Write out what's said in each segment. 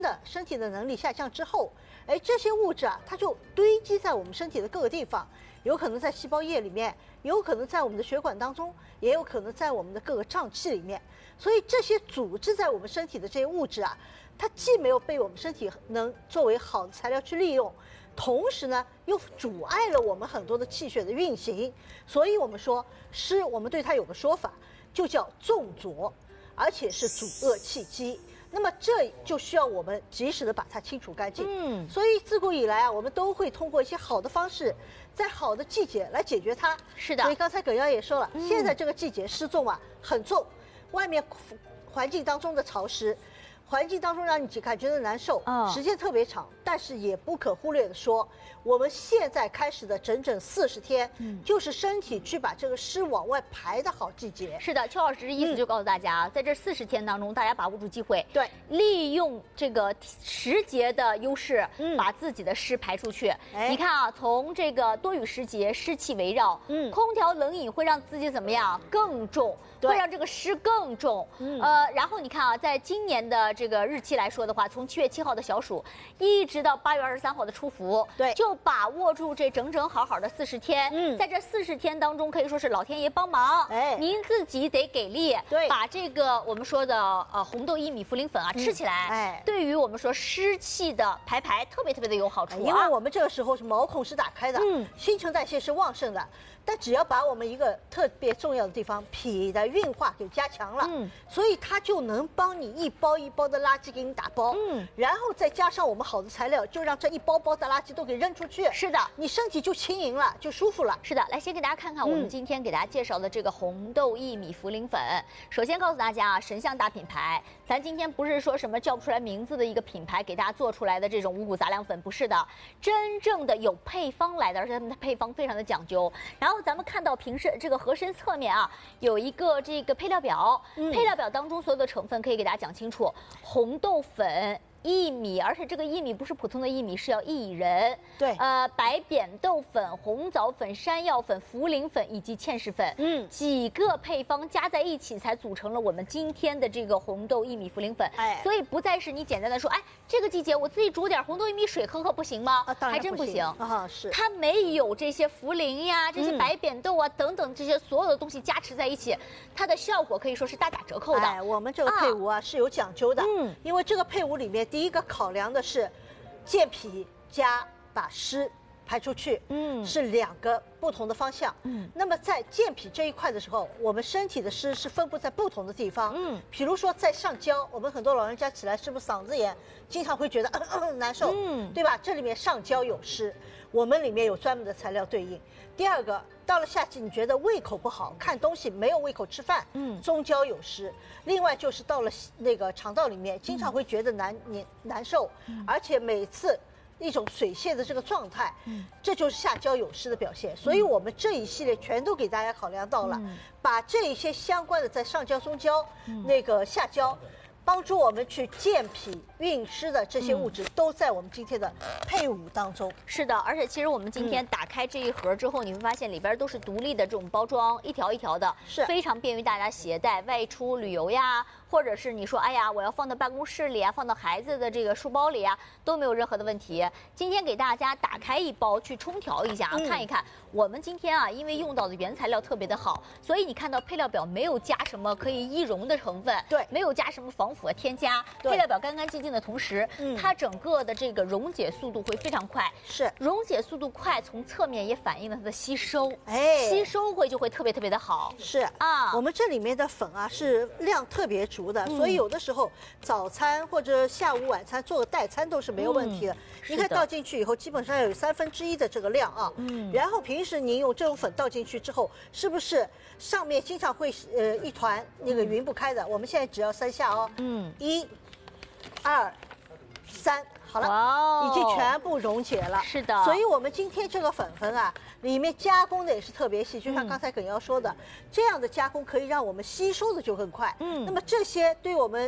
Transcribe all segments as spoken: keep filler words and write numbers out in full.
的身体的能力下降之后，哎，这些物质啊，它就堆积在我们身体的各个地方，有可能在细胞液里面，有可能在我们的血管当中，也有可能在我们的各个脏器里面。所以这些组织在我们身体的这些物质啊，它既没有被我们身体能作为好的材料去利用，同时呢又阻碍了我们很多的气血的运行。所以我们说湿，我们对它有个说法，就叫重浊，而且是阻遏气机。那么这就需要我们及时的把它清除干净。嗯，所以自古以来啊，我们都会通过一些好的方式，在好的季节来解决它。 是的。 所以刚才葛妖也说了，嗯、现在这个季节湿重啊很重，外面环境当中的潮湿。环境当中让你感觉到难受，嗯，时间特别长，但是也不可忽略的说，我们现在开始的整整四十天，嗯，就是身体去把这个湿往外排的好季节。 是的，邱老师的意思就告诉大家，嗯、在这四十天当中，大家把握住机会， 对， 利用这个时节的优势，嗯，把自己的湿排出去。哎，你看啊，从这个多雨时节，湿气围绕，嗯，空调冷饮会让自己怎么样更重，会让这个湿更重。嗯，呃，然后你看啊，在今年的这个日期来说的话，从七月七号的小暑，一直到八月二十三号的初伏， 对， 就把握住这整整好好的四十天。嗯，在这四十天当中，可以说是老天爷帮忙，哎，您自己得给力， 对， 把这个我们说的呃红豆薏米茯苓粉啊、嗯、吃起来，哎，对于我们说湿气的排排特别特别的有好处、啊， 因为我们这个时候是毛孔是打开的，嗯，新陈代谢是旺盛的。但只要把我们一个特别重要的地方脾的运化给加强了，嗯，所以它就能帮你一包一包的垃圾给你打包，嗯，然后再加上我们好的材料，就让这一包包的垃圾都给扔出去。 是的， 你身体就轻盈了，就舒服了。 是的，来先给大家看看我们今天给大家介绍的这个红豆薏米茯苓粉。首先告诉大家啊，神象大品牌，咱今天不是说什么叫不出来名字的一个品牌给大家做出来的这种五谷杂粮粉，不是的，真正的有配方来的，而且他们的配方非常的讲究。然后咱们看到瓶身这个盒身侧面啊，有一个这个配料表，嗯、配料表当中所有的成分可以给大家讲清楚，红豆粉。薏米，而且这个薏米不是普通的薏米，是要薏仁。 对， 呃，白扁豆粉、红枣粉、山药粉、茯苓粉以及芡实粉，嗯，几个配方加在一起，才组成了我们今天的这个红豆薏米茯苓粉。哎，所以不再是你简单的说，哎，这个季节我自己煮点红豆薏米水喝喝不行吗？ 啊，当然还真不行啊，是它没有这些茯苓呀、这些白扁豆啊、嗯、等等这些所有的东西加持在一起，它的效果可以说是大打折扣的。 哎，我们这个配伍啊、啊是有讲究的，嗯，因为这个配伍里面。第一个考量的是健脾加把湿排出去，嗯，是两个不同的方向。嗯，那么在健脾这一块的时候，我们身体的湿是分布在不同的地方。嗯，比如说在上焦，我们很多老人家起来是不是嗓子炎，经常会觉得咳咳难受，嗯，对吧？这里面上焦有湿，我们里面有专门的材料对应。第二个，到了夏季，你觉得胃口不好，看东西没有胃口吃饭，嗯，中焦有湿。另外就是到了那个肠道里面，经常会觉得难难难受，嗯、而且每次一种水泄的这个状态，嗯，这就是下焦有湿的表现。所以我们这一系列全都给大家考量到了，嗯、把这一些相关的在上焦、中焦、嗯、那个下焦。帮助我们去健脾运湿的这些物质，都在我们今天的配伍当中。 是的，而且其实我们今天打开这一盒之后，嗯、你会发现里边都是独立的这种包装，一条一条的， 是非常便于大家携带外出旅游呀，或者是你说，哎呀，我要放到办公室里啊，放到孩子的这个书包里啊，都没有任何的问题。今天给大家打开一包去冲调一下啊，嗯、看一看。我们今天啊，因为用到的原材料特别的好，所以你看到配料表没有加什么可以易溶的成分， 对， 没有加什么防腐的添加，配料表干干净净的同时，嗯、它整个的这个溶解速度会非常快， 是溶解速度快，从侧面也反映了它的吸收，哎，吸收会就会特别特别的好， 是啊，我们这里面的粉啊是量特别足的，嗯、所以有的时候早餐或者下午晚餐做个代餐都是没有问题的。嗯、你看倒进去以后，基本上有三分之一的这个量啊，嗯，然后平时您用这种粉倒进去之后，是不是上面经常会呃一团那个匀不开的？我们现在只要三下哦，嗯，一、二、三，好了，哇，已经全部溶解了。 是的， 所以我们今天这个粉粉啊，里面加工的也是特别细，就像刚才耿瑶说的，嗯、这样的加工可以让我们吸收的就更快。嗯，那么这些对我们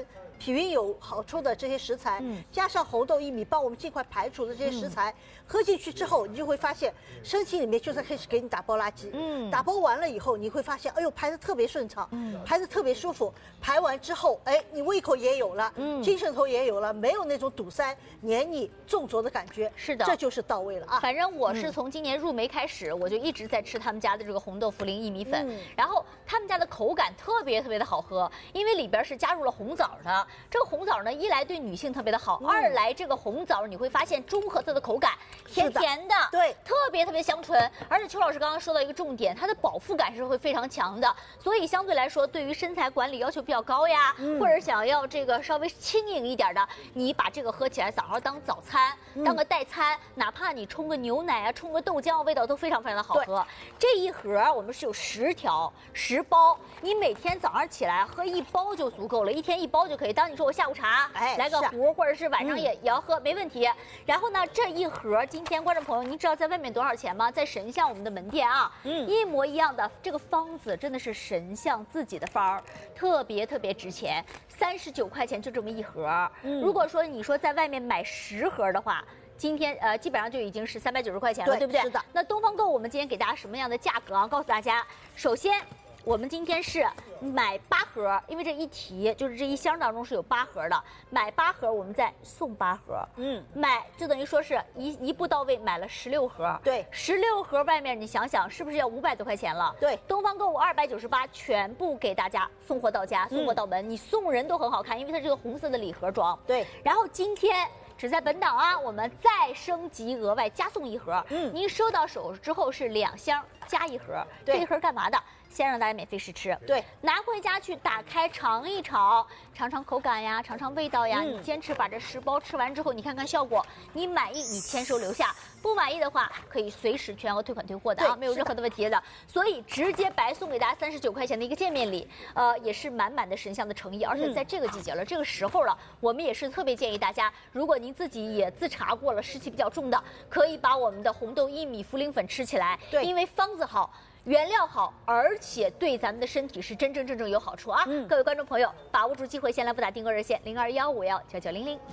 体晕有好处的这些食材，嗯、加上红豆薏米帮我们尽快排除的这些食材，嗯、喝进去之后，你就会发现身体里面就在开始给你打包垃圾。嗯，打包完了以后，你会发现，哎呦，排得特别顺畅，嗯，排得特别舒服。排完之后，哎，你胃口也有了，嗯，精神头也有了，没有那种堵塞、黏腻、重浊的感觉。 是的， 这就是到位了啊。 反正我是从今年入梅开始，嗯、我就一直在吃他们家的这个红豆茯苓薏米粉，嗯、然后他们家的口感特别特别的好喝，因为里边是加入了红枣的。这个红枣呢，一来对女性特别的好，嗯、二来这个红枣你会发现中和它的口感，甜甜的， 对， 特别特别香醇。而且邱老师刚刚说到一个重点，它的饱腹感是会非常强的，所以相对来说，对于身材管理要求比较高呀，嗯、或者想要这个稍微轻盈一点的，你把这个喝起来，早上当早餐，嗯、当个代餐，哪怕你冲个牛奶啊，冲个豆浆，味道都非常非常的好喝。这一盒我们是有十条十包，你每天早上起来喝一包就足够了，一天一包就可以。当你说我下午茶，哎，来个壶，啊、或者是晚上也、嗯、也要喝，没问题。然后呢，这一盒今天观众朋友，您知道在外面多少钱吗？在神象我们的门店啊，嗯，一模一样的这个方子真的是神象自己的方儿，特别特别值钱，三十九块钱就这么一盒。嗯、如果说你说在外面买十盒的话，今天呃基本上就已经是三百九十块钱了， 对, 对不对？ 是的。 那东方购我们今天给大家什么样的价格啊？告诉大家，首先。我们今天是买八盒，因为这一提就是这一箱当中是有八盒的，买八盒我们再送八盒，嗯，买就等于说是一一步到位买了十六盒， 对， 十六盒外面你想想是不是要五百多块钱了？ 对， 东方购物二百九十八，全部给大家送货到家，送货到门，嗯、你送人都很好看，因为它这个红色的礼盒装， 对， 然后今天。只在本档啊，我们再升级额外加送一盒。嗯，您收到手之后是两箱加一盒。这一盒干嘛的？先让大家免费试吃。 对， 拿回家去打开尝一尝，尝尝口感呀，尝尝味道呀。嗯、你坚持把这十包吃完之后，你看看效果，你满意你签收留下，不满意的话可以随时全额退款退货的啊，没有任何的问题的。所以直接白送给大家三十九块钱的一个见面礼，呃，也是满满的神象的诚意。而且在这个季节了，嗯、这个时候了，我们也是特别建议大家，如果您自己也自查过了，湿气比较重的，可以把我们的红豆薏米茯苓粉吃起来。对，因为方子好，原料好，而且对咱们的身体是真真正正有好处啊！嗯、各位观众朋友，把握住机会，先来拨打订购热线零二幺五幺九九零零。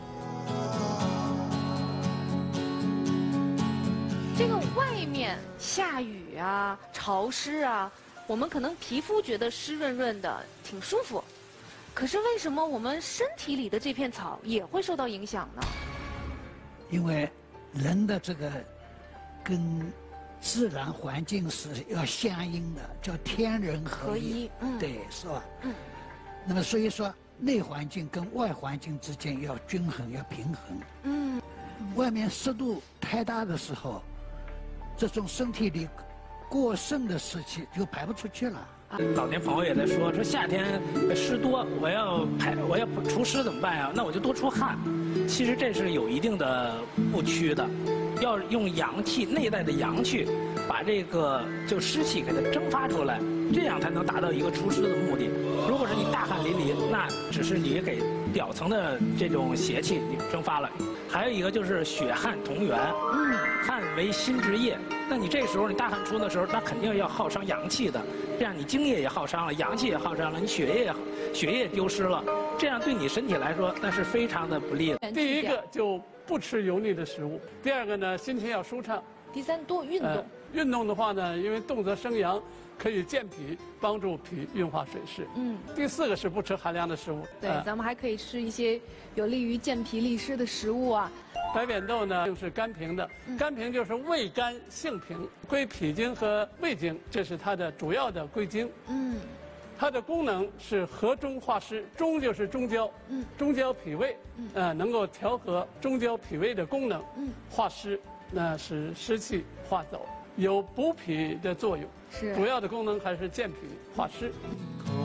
这个外面下雨啊、潮湿啊，我们可能皮肤觉得湿润润的，挺舒服。可是为什么我们身体里的这片草也会受到影响呢？ 因为人的这个跟自然环境是要相应的，叫天人合一，合一嗯、对，是吧？嗯。那么所以说，内环境跟外环境之间要均衡，要平衡。嗯。外面湿度太大的时候，这种身体里过剩的湿气就排不出去了。 老年朋友也在说，说夏天湿多，我要排，我要除湿怎么办呀？那我就多出汗。其实这是有一定的误区的，要用阳气，内在的阳气，把这个就湿气给它蒸发出来，这样才能达到一个除湿的目的。如果是你大汗淋漓，那只是你给表层的这种邪气你蒸发了。还有一个就是血汗同源，嗯，汗为心之液。那你这时候你大汗出的时候，那肯定要耗伤阳气的，这样你精液也耗伤了，阳气也耗伤了，你血液也血液丢失了，这样对你身体来说那是非常的不利的。 第一个就不吃油腻的食物，第二个呢心情要舒畅， 第三多运动。呃、 运动的话呢，因为动则生阳，可以健脾，帮助脾运化水湿。嗯。第四个是不吃寒凉的食物。 对，呃、咱们还可以吃一些有利于健脾利湿的食物啊。 白扁豆呢，就是甘平的，甘平就是味甘性平，归脾经和胃经，这是它的主要的归经。嗯，它的功能是和中化湿，中就是中焦，嗯，中焦脾胃，嗯，呃，能够调和中焦脾胃的功能，嗯，化湿，那使湿气化走，有补脾的作用。是，主要的功能还是健脾化湿。